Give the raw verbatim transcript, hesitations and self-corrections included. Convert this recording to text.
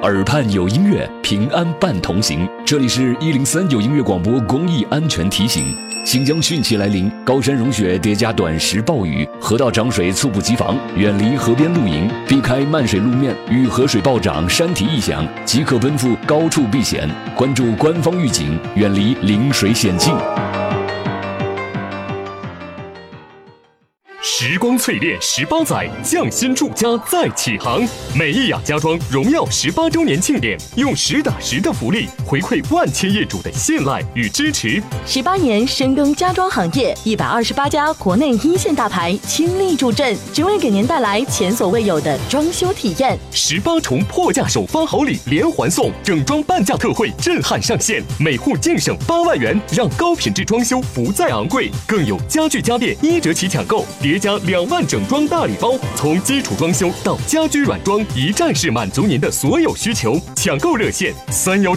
耳畔有音乐，平安伴同行。这里是一零三有音乐广播公益安全提醒。新疆汛期来临，高山融雪叠加短时暴雨，河道涨水猝不及防，远离河边露营，避开漫水路面与河水暴涨、山体异响，即可奔赴高处避险。关注官方预警，远离临水险境。 时光淬炼十八载，匠心铸家再起航。美益雅家装荣耀十八周年庆典，用实打实的福利回馈万千业主的信赖与支持。 十八年深耕家装行业，一百二十八家国内一线大牌倾力助阵，只为给您带来前所未有的装修体验。 十八重破价首发好礼连环送，整装半价特惠震撼上线，每户净省八万元，让高品质装修不再昂贵。更有家具家电一折起抢购，叠加两万整装大礼包，从基础装修到家居软装，一站式满足您的所有需求。抢购热线三幺。